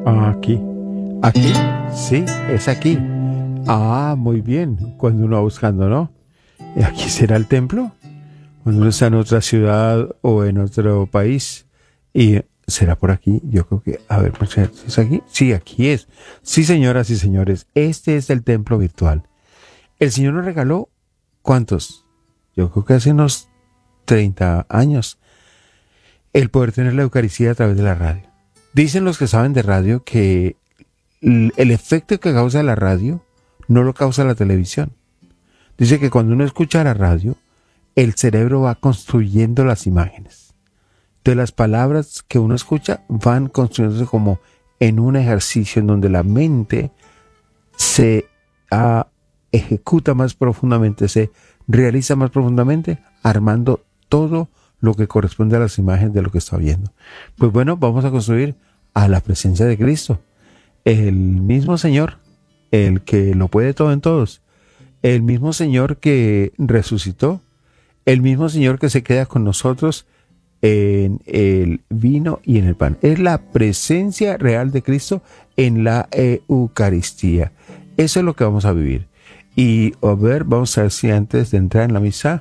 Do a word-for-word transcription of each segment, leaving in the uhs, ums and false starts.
Aquí. ¿Aquí? Sí, es aquí. Ah, muy bien. Cuando uno va buscando, ¿no? ¿Aquí será el templo? Cuando uno está en otra ciudad o en otro país. ¿Y será por aquí? Yo creo que... A ver, ¿es aquí? Sí, aquí es. Sí, señoras y señores. Este es el templo virtual. El Señor nos regaló... ¿Cuántos? Yo creo que hace unos treinta años. El poder tener la Eucaristía a través de la radio. Dicen los que saben de radio que el efecto que causa la radio no lo causa la televisión. Dice que cuando uno escucha la radio, el cerebro va construyendo las imágenes. De las palabras que uno escucha van construyéndose como en un ejercicio en donde la mente se uh, ejecuta más profundamente, se realiza más profundamente, armando todo lo que corresponde a las imágenes de lo que está viendo. Pues bueno, vamos a construir a la presencia de Cristo, el mismo Señor, el que lo puede todo en todos, el mismo Señor que resucitó, el mismo Señor que se queda con nosotros en el vino y en el pan. Es la presencia real de Cristo en la Eucaristía. Eso es lo que vamos a vivir. Y a ver, vamos a ver si antes de entrar en la misa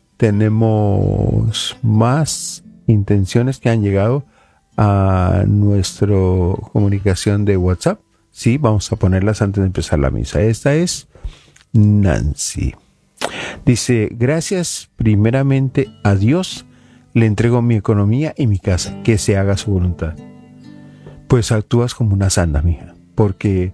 tenemos más intenciones que han llegado a nuestra comunicación de WhatsApp. Sí, vamos a ponerlas antes de empezar la misa. Esta es Nancy. Dice, gracias primeramente a Dios, le entrego mi economía y mi casa, que se haga su voluntad. Pues actúas como una santa, mija, porque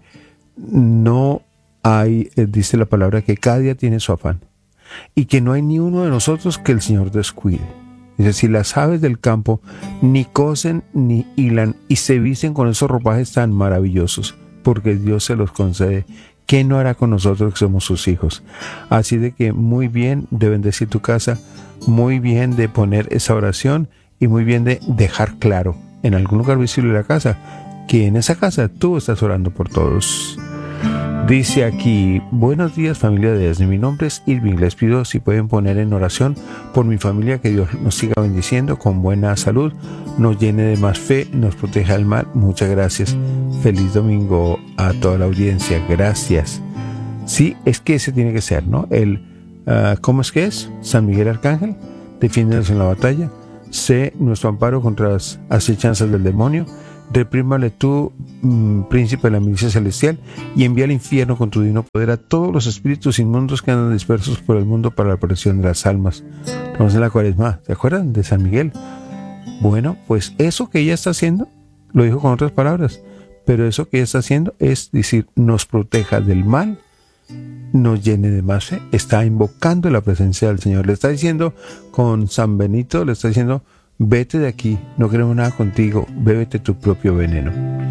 no hay, dice la palabra, que cada día tiene su afán. Y que no hay ni uno de nosotros que el Señor descuide. Dice, si las aves del campo ni cosen ni hilan y se visten con esos ropajes tan maravillosos, porque Dios se los concede, ¿qué no hará con nosotros que somos sus hijos? Así de que muy bien de bendecir tu casa, muy bien de poner esa oración y muy bien de dejar claro en algún lugar visible de la casa que en esa casa tú estás orando por todos. Dice aquí, buenos días familia de Disney, mi nombre es Irving, les pido si pueden poner en oración por mi familia, que Dios nos siga bendiciendo con buena salud, nos llene de más fe, nos proteja del mal, muchas gracias, feliz domingo a toda la audiencia, gracias. Sí, es que ese tiene que ser, ¿no? El, uh, ¿cómo es que es? San Miguel Arcángel, defiéndenos en la batalla, sé nuestro amparo contra las acechanzas del demonio, reprímale tú, mmm, príncipe de la milicia celestial, y envía al infierno con tu divino poder a todos los espíritus inmundos que andan dispersos por el mundo para la protección de las almas. Estamos en la cuaresma, ¿se acuerdan de San Miguel? Bueno, pues eso que ella está haciendo, lo dijo con otras palabras, pero eso que ella está haciendo es decir, nos proteja del mal, nos llene de más fe, está invocando la presencia del Señor, le está diciendo con San Benito, le está diciendo, vete de aquí, no queremos nada contigo, bébete tu propio veneno.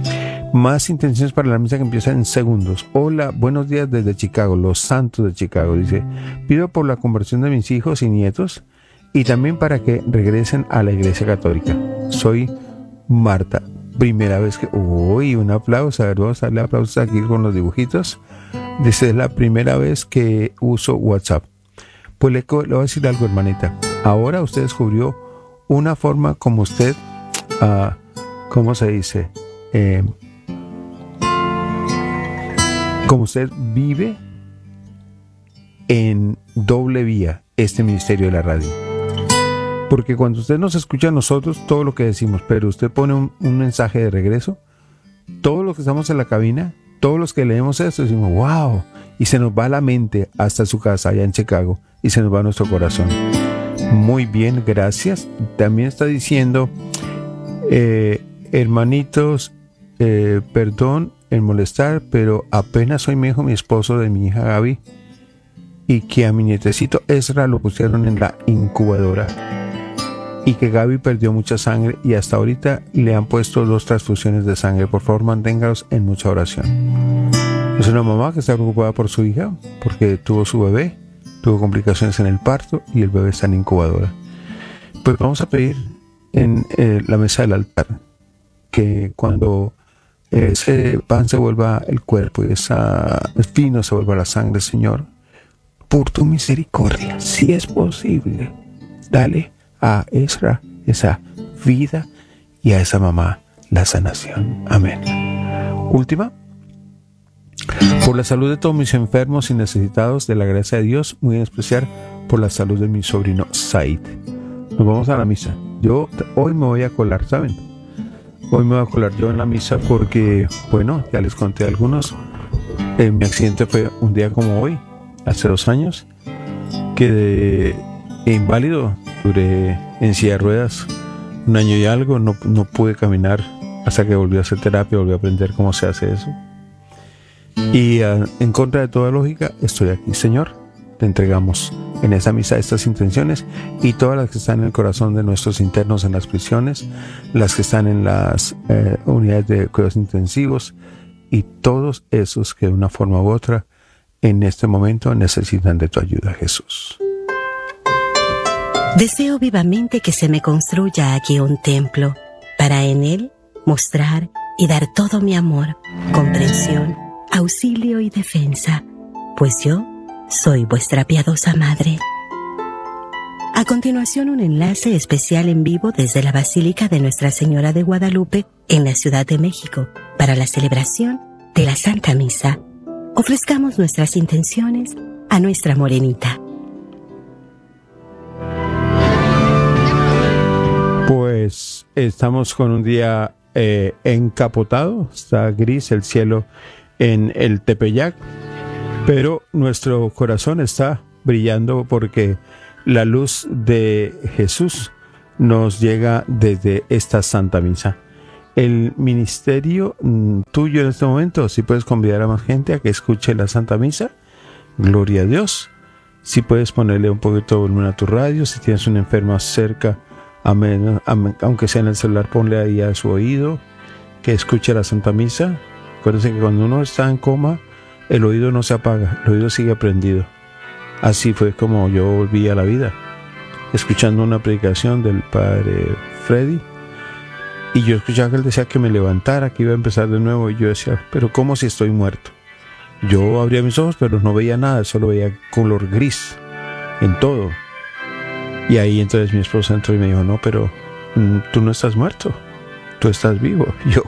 Más intenciones para la misa que empieza en segundos. Hola, buenos días desde Chicago, los santos de Chicago. Dice, pido por la conversión de mis hijos y nietos y también para que regresen a la Iglesia Católica. Soy Marta, primera vez que... Uy, un aplauso, a ver, vamos a darle aplausos aquí con los dibujitos. Dice, es la primera vez que uso WhatsApp. Pues le, le voy a decir algo, hermanita. Ahora usted descubrió una forma como usted, uh, ¿cómo se dice? Eh, como usted vive en doble vía este ministerio de la radio. Porque cuando usted nos escucha a nosotros, todo lo que decimos, pero usted pone un, un mensaje de regreso, todos los que estamos en la cabina, todos los que leemos esto, decimos, wow, y se nos va la mente hasta su casa allá en Chicago, y se nos va nuestro corazón. Muy bien, gracias. También está diciendo, eh, hermanitos, eh, perdón en molestar, pero apenas hoy me dijo mi esposo de mi hija Gaby y que a mi nietecito Ezra lo pusieron en la incubadora y que Gaby perdió mucha sangre y hasta ahorita le han puesto dos transfusiones de sangre. Por favor, manténgalos en mucha oración. Es una mamá que está preocupada por su hija porque tuvo su bebé, tuvo complicaciones en el parto y el bebé está en incubadora. Pues vamos a pedir en eh, la mesa del altar que cuando ese pan se vuelva el cuerpo y esa vino se vuelva la sangre, Señor, por tu misericordia, si es posible, dale a Ezra esa vida y a esa mamá la sanación. Amén. última. Por la salud de todos mis enfermos y necesitados de la gracia de Dios, muy en especial por la salud de mi sobrino Said. Nos vamos a la misa. Yo hoy me voy a colar, ¿saben? Hoy me voy a colar yo en la misa porque, bueno, ya les conté a algunos. Eh, mi accidente fue un día como hoy, hace dos años. Quedé inválido, duré en silla de ruedas un año y algo, no, no pude caminar hasta que volví a hacer terapia, volví a aprender cómo se hace eso. Y uh, en contra de toda lógica, estoy aquí. Señor, te entregamos en esa misa estas intenciones y todas las que están en el corazón de nuestros internos en las prisiones, las que están en las eh, unidades de cuidados intensivos y todos esos que de una forma u otra en este momento necesitan de tu ayuda, Jesús. Deseo vivamente que se me construya aquí un templo para en él mostrar y dar todo mi amor, comprensión, auxilio y defensa, pues yo soy vuestra piadosa madre. A continuación, un enlace especial en vivo desde la Basílica de Nuestra Señora de Guadalupe en la Ciudad de México para la celebración de la Santa Misa. Ofrezcamos nuestras intenciones a nuestra morenita. Pues estamos con un día eh, encapotado, está gris el cielo en el Tepeyac, pero nuestro corazón está brillando porque la luz de Jesús nos llega desde esta Santa Misa. El ministerio mm, tuyo en este momento, si puedes convidar a más gente a que escuche la Santa Misa, gloria a Dios. Si puedes ponerle un poquito de volumen a tu radio, si tienes un enfermo cerca, amén, amén, aunque sea en el celular, ponle ahí a su oído que escuche la Santa Misa. Acuérdense que cuando uno está en coma, el oído no se apaga, el oído sigue prendido. Así fue como yo volví a la vida, escuchando una predicación del padre Freddy, y yo escuchaba que él decía que me levantara, que iba a empezar de nuevo, y yo decía, pero ¿cómo si estoy muerto? Yo abría mis ojos, pero no veía nada, solo veía color gris en todo. Y ahí entonces mi esposa entró y me dijo, no, pero mm, tú no estás muerto, tú estás vivo. Yo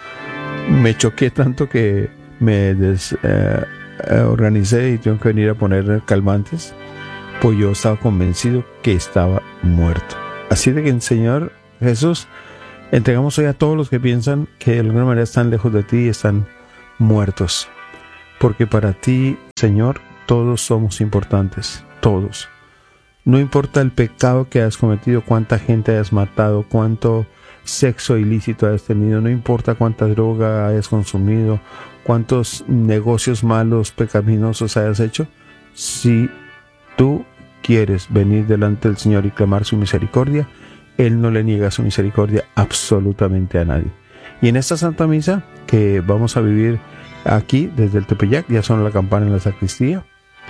me choqué tanto que me des, eh, organicé y tengo que venir a poner calmantes, pues yo estaba convencido que estaba muerto. Así de que, Señor Jesús, entregamos hoy a todos los que piensan que de alguna manera están lejos de ti y están muertos, porque para ti, Señor, todos somos importantes, todos. No importa el pecado que hayas cometido, cuánta gente hayas matado, cuánto sexo ilícito hayas tenido, no importa cuánta droga hayas consumido, cuántos negocios malos, pecaminosos hayas hecho, si tú quieres venir delante del Señor y clamar su misericordia, Él no le niega su misericordia absolutamente a nadie. Y en esta Santa Misa que vamos a vivir aquí desde el Tepeyac, ya sonó la campana en la sacristía,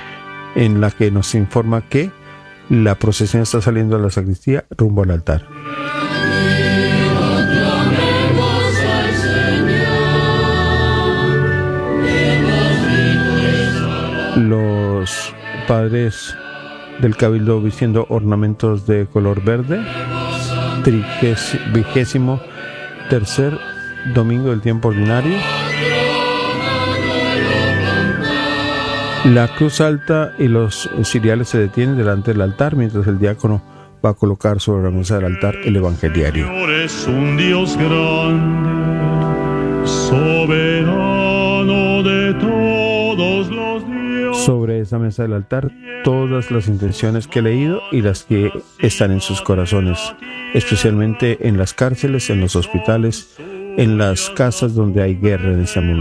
en la que nos informa que la procesión está saliendo a la sacristía rumbo al altar. Los padres del Cabildo vistiendo ornamentos de color verde, vigésimo tercer domingo del tiempo ordinario. La cruz alta y los ciriales se detienen delante del altar mientras el diácono va a colocar sobre la mesa del altar el evangeliario. Señor es un Dios grande, soberano de todos los dioses. Sobre esa mesa del altar todas las intenciones que he leído y las que están en sus corazones, especialmente en las cárceles, en los hospitales, en las casas donde hay guerra en este momento.